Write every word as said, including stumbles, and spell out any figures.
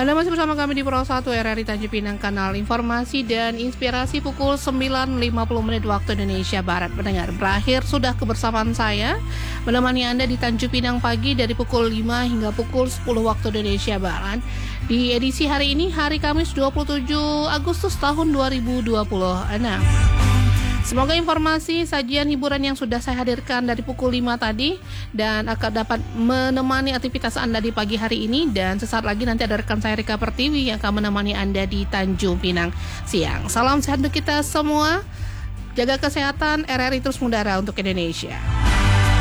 Anda masih bersama kami di Pro satu R R I Tanjung Pinang, kanal informasi dan inspirasi pukul sembilan lima puluh menit waktu Indonesia Barat. Pendengar, berakhir sudah kebersamaan saya menemani Anda di Tanjung Pinang pagi dari pukul lima hingga pukul sepuluh waktu Indonesia Barat. Di edisi hari ini, hari Kamis dua puluh tujuh Agustus tahun dua ribu dua puluh enam. Semoga informasi, sajian hiburan yang sudah saya hadirkan dari pukul lima tadi dan akan dapat menemani aktivitas Anda di pagi hari ini. Dan sesaat lagi nanti ada rekan saya Rika Pertiwi yang akan menemani Anda di Tanjung Pinang siang. Salam sehat untuk kita semua. Jaga kesehatan, R R I terus mengudara untuk Indonesia.